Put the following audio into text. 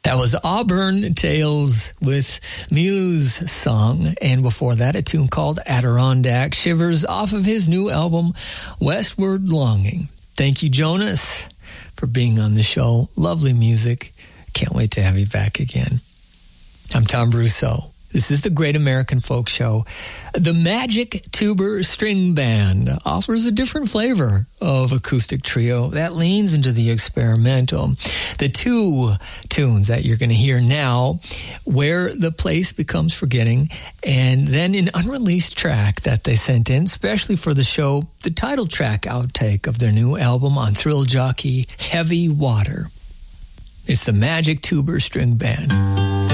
That was Auburn Tales with Milu's song, and before that, a tune called Adirondack Shivers off of his new album, Westward Longing. Thank you, Jonas, for being on the show. Lovely music. Can't wait to have you back again. I'm Tom Brousseau. This is the Great American Folk Show. The Magic Tuber String Band offers a different flavor of acoustic trio that leans into the experimental. The two tunes that you're going to hear now, Where the Place Becomes Forgetting, and then an unreleased track that they sent in, especially for the show, the title track outtake of their new album on Thrill Jockey, Heavy Water. It's the Magic Tuber String Band.